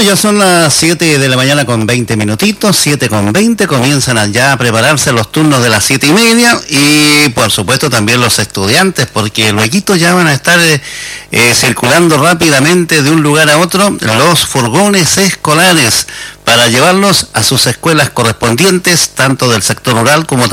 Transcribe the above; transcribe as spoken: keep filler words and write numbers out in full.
ya son las siete de la mañana con veinte minutitos, siete con veinte, comienzan ya a prepararse los turnos de las siete y media y por supuesto también los estudiantes, porque luego ya van a estar eh, eh, circulando rápidamente de un lugar a otro los furgones escolares para llevarlos a sus escuelas correspondientes, tanto del sector rural como